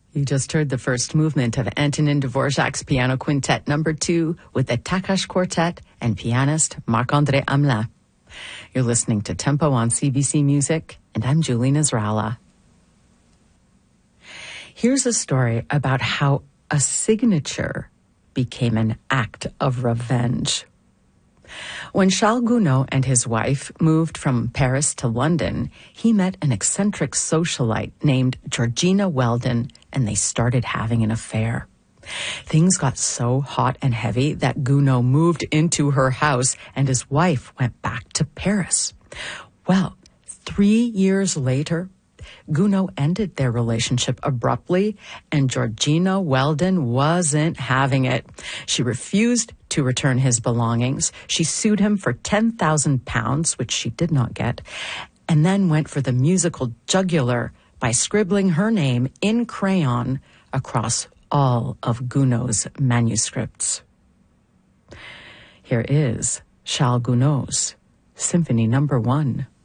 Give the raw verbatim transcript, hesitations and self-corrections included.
You just heard the first movement of Antonin Dvorak's Piano Quintet number two with the Takash Quartet and pianist Marc-André Hamelin. You're listening to Tempo on C B C Music, and I'm Julie Nasrallah. Here's a story about how a signature became an act of revenge. When Charles Gounod and his wife moved from Paris to London, he met an eccentric socialite named Georgina Weldon, and they started having an affair. Things got so hot and heavy that Gounod moved into her house and his wife went back to Paris. Well, three years later, Gounod ended their relationship abruptly, and Georgina Weldon wasn't having it. She refused to return his belongings. She sued him for ten thousand pounds, which she did not get, and then went for the musical jugular by scribbling her name in crayon across all of Gounod's manuscripts. Here is Charles Gounod's Symphony Number One.